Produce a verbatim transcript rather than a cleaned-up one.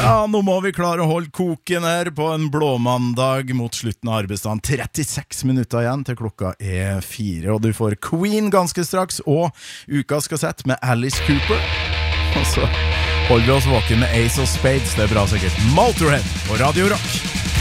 Ja, nå må vi klare å holde koken her på en blåmandag mot slutten av arbeidsdagen. trettiseks minutter igjen til klokka er fire, og du får Queen ganske straks, og ukas kassett med Alice Cooper. Og så holder vi oss våken med Ace of Spades, det er bra sikkert. Motorhead og Radio Rock.